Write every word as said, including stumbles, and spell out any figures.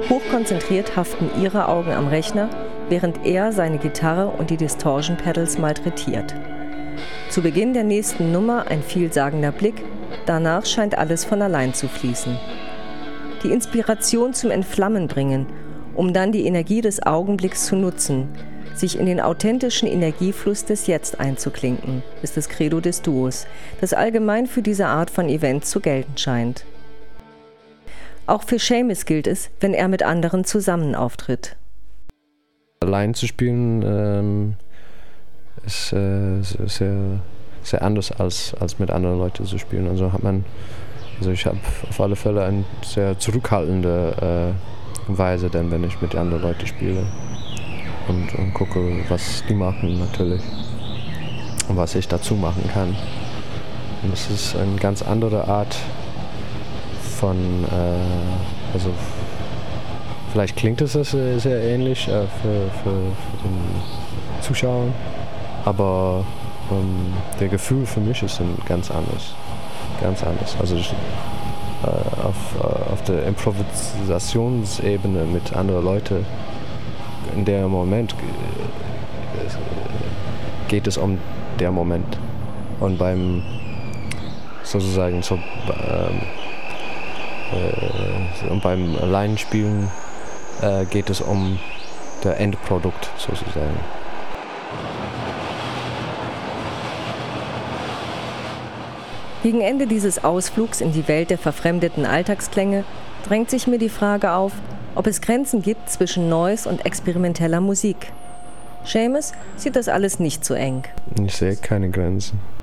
Hochkonzentriert haften ihre Augen am Rechner, während er seine Gitarre und die Distortion Pedals malträtiert. Zu Beginn der nächsten Nummer ein vielsagender Blick, danach scheint alles von allein zu fließen. Die Inspiration zum Entflammen bringen, um dann die Energie des Augenblicks zu nutzen, sich in den authentischen Energiefluss des Jetzt einzuklinken, ist das Credo des Duos, das allgemein für diese Art von Events zu gelten scheint. Auch für Seamus gilt es, wenn er mit anderen zusammen auftritt. Allein zu spielen ähm, ist äh, sehr, sehr anders als, als mit anderen Leuten zu spielen. Also hat man, also ich habe auf alle Fälle eine sehr zurückhaltende äh, Weise, denn wenn ich mit anderen Leuten spiele. Und, und gucke, was die machen natürlich und was ich dazu machen kann. Und es ist eine ganz andere Art von, äh, also vielleicht klingt es sehr, sehr ähnlich äh, für, für, für den Zuschauer, aber ähm, der Gefühl für mich ist ein ganz anders, ganz anders. Also ich, äh, auf, äh, auf der Improvisationsebene mit anderen Leuten. In dem Moment geht es um der Moment. Und beim sozusagen so, ähm, äh, und beim Alleinspielen äh, geht es um das Endprodukt sozusagen. Gegen Ende dieses Ausflugs in die Welt der verfremdeten Alltagsklänge drängt sich mir die Frage auf, ob es Grenzen gibt zwischen Noise und experimenteller Musik. Seamus sieht das alles nicht so eng. Ich sehe keine Grenzen.